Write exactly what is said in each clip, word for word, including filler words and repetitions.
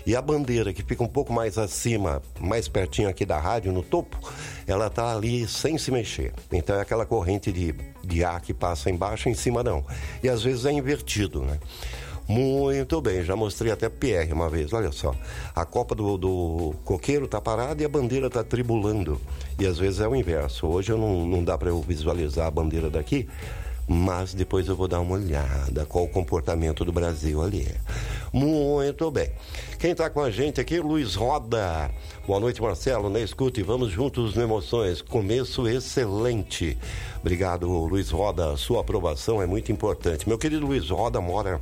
E a bandeira que fica um pouco mais acima, mais pertinho aqui da rádio, no topo, ela tá ali sem se mexer. Então é aquela corrente de, de ar que passa embaixo, em cima não. E às vezes é invertido, né? Muito bem, já mostrei até P R uma vez, olha só. A copa do, do coqueiro tá parada e a bandeira tá tribulando. E às vezes é o inverso. Hoje eu não, não dá para eu visualizar a bandeira daqui, mas depois eu vou dar uma olhada qual o comportamento do Brasil ali. Muito bem. Quem está com a gente aqui, Luiz Roda. Boa noite, Marcelo, na escuta, e vamos juntos no Emoções. Começo excelente. Obrigado, Luiz Roda. Sua aprovação é muito importante. Meu querido Luiz Roda mora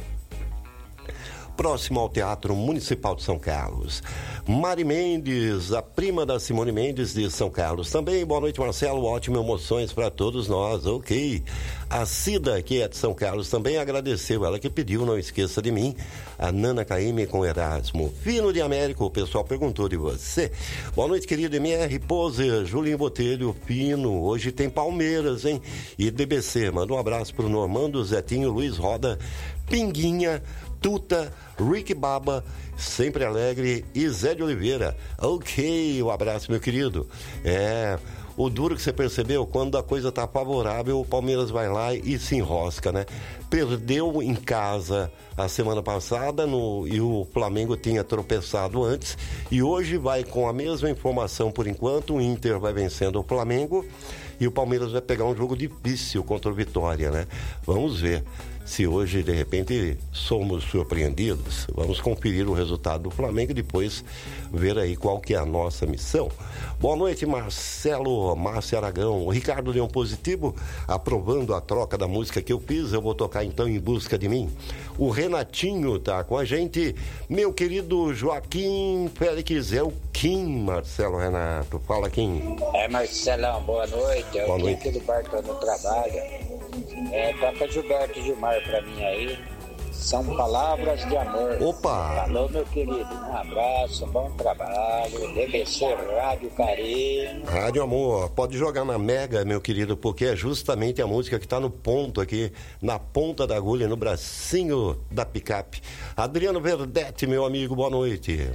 próximo ao Teatro Municipal de São Carlos. Mari Mendes, a prima da Simone Mendes de São Carlos. Também, boa noite, Marcelo, ótimas emoções para todos nós, ok. A Cida, que é de São Carlos, também agradeceu, ela que pediu, não esqueça de mim, a Nana Caymmi com Erasmo. Fino de Américo, o pessoal perguntou de você. Boa noite, querido M R Pose, Julinho Botelho, Fino, hoje tem Palmeiras, hein? E D B C, manda um abraço pro Normando, Zetinho, Luiz Roda, Pinguinha, Tuta, Rick Baba, Sempre Alegre e Zé de Oliveira. Ok, um abraço, meu querido. É, o duro que você percebeu, quando a coisa tá favorável, o Palmeiras vai lá e se enrosca, né? Perdeu em casa a semana passada no, e o Flamengo tinha tropeçado antes, e hoje vai com a mesma informação por enquanto, o Inter vai vencendo o Flamengo e o Palmeiras vai pegar um jogo difícil contra o Vitória, né? Vamos ver se hoje, de repente, somos surpreendidos. Vamos conferir o resultado do Flamengo e depois ver aí qual que é a nossa missão. Boa noite, Marcelo, Márcio Aragão. O Ricardo deu um positivo, aprovando a troca da música que eu fiz. Eu vou tocar, então, Em Busca de Mim. O Renatinho tá com a gente. Meu querido Joaquim Félix, é o Kim, Marcelo Renato. Fala, Kim. É, Marcelão, boa noite. Eu boa noite. Aqui do Bartô no trabalho. É, toca Gilberto Gilmar pra mim aí. São palavras de amor. Opa! Falou, meu querido. Um abraço, bom trabalho. D B C Rádio Carinho. Rádio Amor. Pode jogar na Mega, meu querido, porque é justamente a música que tá no ponto aqui, na ponta da agulha, no bracinho da picape. Adriano Verdete, meu amigo, boa noite.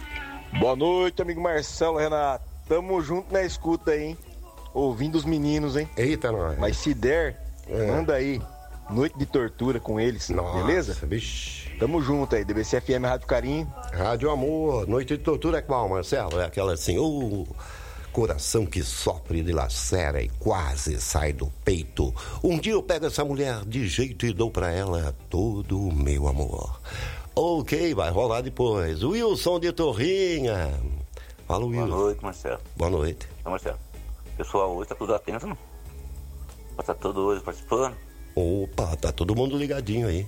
Boa noite, amigo Marcelo, Renato. Tamo junto na escuta aí, hein? Ouvindo os meninos, hein? Eita, nós. Mas se der, é. manda aí. Noite de tortura com eles, nossa, beleza? Bicho. Tamo junto aí, D B C F M Rádio Carinho. Rádio Amor, Noite de Tortura é qual, Marcelo? É aquela assim, o coração que sofre, dilacera e quase sai do peito. Um dia eu pego essa mulher de jeito e dou pra ela todo o meu amor. Ok, vai rolar depois. Wilson de Torrinha. Fala, Wilson. Boa noite, Marcelo. Boa noite. Então, Marcelo, pessoal hoje tá tudo atento, não? Tá todo hoje participando. Opa, tá todo mundo ligadinho aí.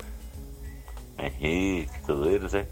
Henrique, todos eles, hein?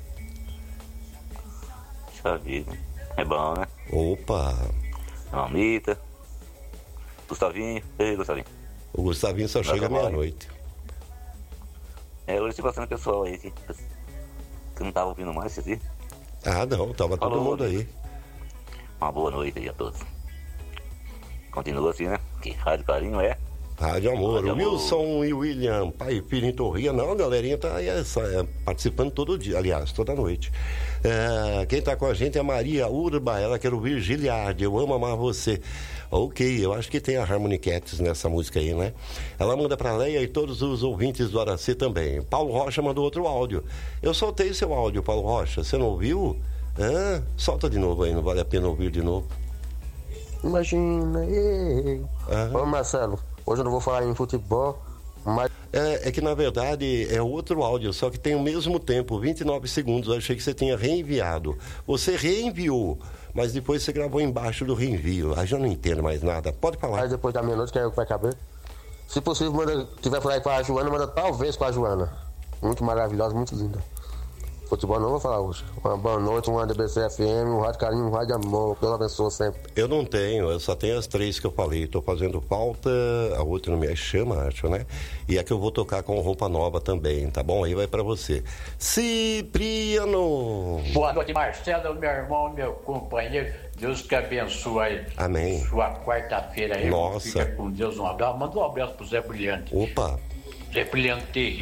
Puxa vida, é bom, né? Opa. Mamita. Gustavinho, ei, Gustavinho. O Gustavinho só chega meia-noite. É, hoje tem bastante pessoal aí que, que não tava ouvindo mais, você viu? Ah, não, tava Falou, todo mundo aí. Uma boa noite aí a todos. Continua assim, né? Que Rádio Carinho é Rádio Amor, Rádio Wilson Amor. E William, pai e filho em Torrinha. Não, a galerinha tá aí, essa, é, participando todo dia, aliás, toda noite. É, quem tá com a gente é a Maria Urba, ela quer ouvir Giliard, Eu Amo Amar Você. Ok, eu acho que tem a Harmony Cats nessa música aí, né? Ela manda pra Leia e todos os ouvintes do Araci também. Paulo Rocha mandou outro áudio. Eu soltei seu áudio, Paulo Rocha, você não ouviu? Ah, solta de novo aí, não vale a pena ouvir de novo. Imagina, ei. Ô Marcelo, hoje eu não vou falar em futebol, mas... É, é que na verdade é outro áudio, só que tem o mesmo tempo, vinte e nove segundos, eu achei que você tinha reenviado. Você reenviou, mas depois você gravou embaixo do reenvio, aí já não entendo mais nada, pode falar. Aí depois da meia-noite, que é o que vai caber. Se possível, manda, tiver por aí com a Joana, manda talvez com a Joana. Muito maravilhosa, muito linda. Futebol não vou falar hoje. Uma boa noite, um D B C F M, um Rádio Carinho, um Rádio Amor. Deus abençoe sempre. Eu não tenho, eu só tenho as três que eu falei. Tô fazendo falta, a outra não me chama, acho, né? E a que eu vou tocar com roupa nova também, tá bom? Aí vai pra você. Cipriano! Boa noite, Marcelo, meu irmão, meu companheiro. Deus que abençoe. Amém. Sua quarta-feira aí. Nossa. Fica com Deus, um abraço. Manda um abraço pro Zé Brilhante. Opa! Zé Brilhante terrível.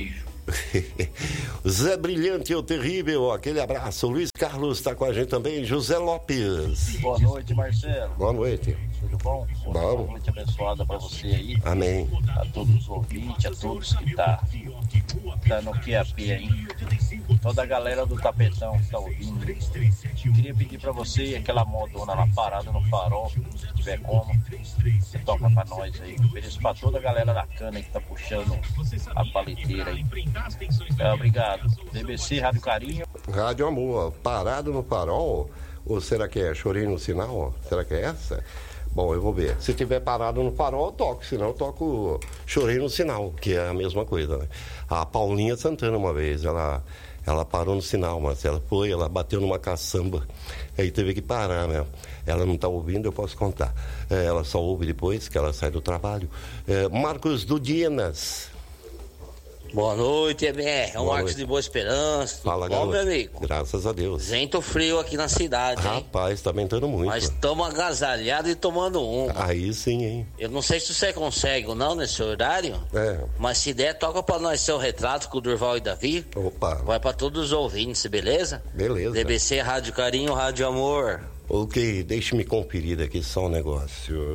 Zé Brilhante, o terrível, aquele abraço. Luiz Carlos está com a gente também. José Lopes. Boa noite, Marcelo. Boa noite. Tudo bom? Bom. Boa noite abençoada para você aí. Amém. A todos os ouvintes, a todos que tá, tá no Q A P aí. Toda a galera do Tapetão que tá ouvindo. Queria pedir para você aquela modona lá parada no farol, se tiver como, você toca para nós aí. Beijo para toda a galera da cana que tá puxando a paleteira aí. É, obrigado. D B C, Rádio Carinho. Rádio Amor, parado no farol? Ou será que é chorinho no sinal? Será que é essa? Bom, eu vou ver. Se tiver parado no farol, eu toco. Senão eu toco chorinho no sinal, que é a mesma coisa, né? A Paulinha Santana, uma vez, ela, ela parou no sinal, mas ela foi, ela bateu numa caçamba. Aí teve que parar, né? Ela não está ouvindo, eu posso contar. É, ela só ouve depois que ela sai do trabalho. É, Marcos Dudinas. Boa noite, E B R. É o Boa Marcos noite. de Boa Esperança. Tudo Fala, bom, garoto. meu amigo? Graças a Deus. Vento frio aqui na cidade, hein? Rapaz, tá ventando muito. Mas estamos agasalhados e tomando um. Aí sim, hein? Eu não sei se você consegue ou não nesse horário, É. mas se der, toca pra nós seu retrato com o Durval e Davi. Opa. Vai pra todos os ouvintes, beleza? Beleza. D B C, Rádio Carinho, Rádio Amor. Ok, deixe-me conferir aqui só um negócio.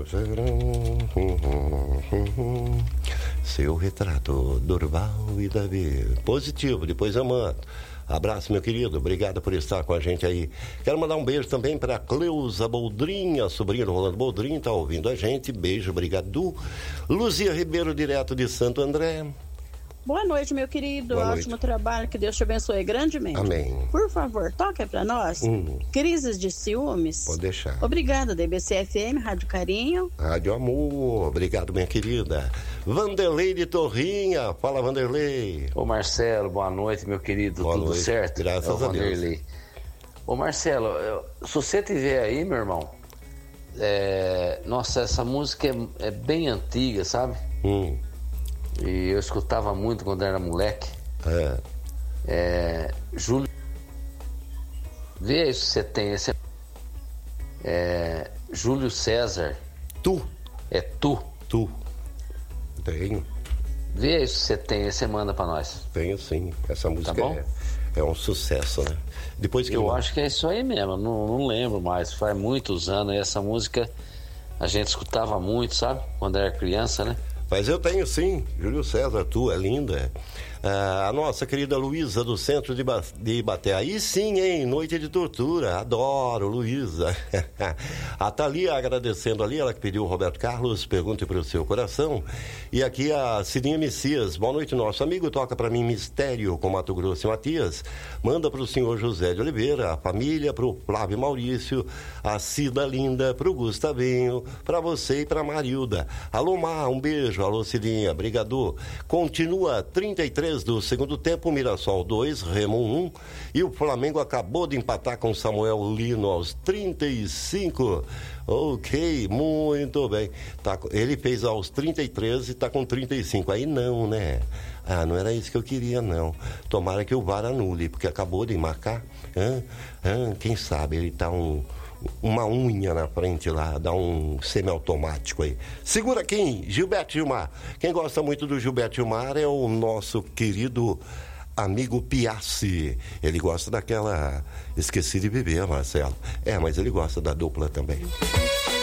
Seu retrato, Durval e Davi. Positivo, depois eu mando. Abraço, meu querido. Obrigado por estar com a gente aí. Quero mandar um beijo também para Cleusa Boldrinha, sobrinha do Rolando Boldrinho, tá ouvindo a gente. Beijo, obrigado. Luzia Ribeiro, direto de Santo André. Boa noite, meu querido. Boa Ótimo noite. trabalho. Que Deus te abençoe grandemente. Amém. Por favor, toca pra nós. Hum. Crises de ciúmes. Pode deixar. Obrigada, D B C F M, Rádio Carinho. Rádio Amor, obrigado, minha querida. Vanderlei de Torrinha, fala, Vanderlei. Ô Marcelo, boa noite, meu querido, Boa tudo noite. certo? Graças é o a Deus. Vanderlei. Ô Marcelo, eu- se você tiver aí, meu irmão, é, nossa, essa música é, é bem antiga, sabe? Hum, E eu escutava muito quando era moleque. é. É, Júlio, vê aí se você tem esse. É, Júlio César, Tu, é tu. tu. Tenho, Vê aí se você tem, aí você manda pra nós. tenho sim. Essa música bom? é, é um sucesso, né? Depois que Eu acho que é isso aí mesmo, não, não lembro mais, faz muitos anos. E essa música a gente escutava muito, sabe? Quando era criança, né? Mas eu tenho sim, Júlio César, tu é linda. Ah, a nossa querida Luísa do centro de, ba de Ibaté. Aí sim, hein? Noite de tortura. Adoro, Luísa. A Thalia agradecendo ali, ela que pediu o Roberto Carlos, pergunte para o seu coração. E aqui a Cidinha Messias. Boa noite, nosso amigo. Toca para mim Mistério com Mato Grosso e Matias. Manda para o senhor José de Oliveira, a família, para o Flávio Maurício, a Cida Linda, para o Gustavinho, para você e para Marilda. Alô, Mar, um beijo. Alô, Cidinha, brigador. Continua trinta e três do segundo tempo, Mirassol dois, Remo um. E o Flamengo acabou de empatar com Samuel Lino aos trinta e cinco. Ok, muito bem. Tá, ele fez aos trinta e três e está com trinta e cinco. Aí não, né? Ah, não era isso que eu queria, não. Tomara que o V A R anule, porque acabou de marcar. Hã? Hã? Quem sabe ele tá um... uma unha na frente lá, dá um semiautomático aí. Segura quem? Gilberto Gilmar. Quem gosta muito do Gilberto Gilmar é o nosso querido amigo Piassi. Ele gosta daquela Esqueci de Viver, Marcelo. É, mas ele gosta da dupla também.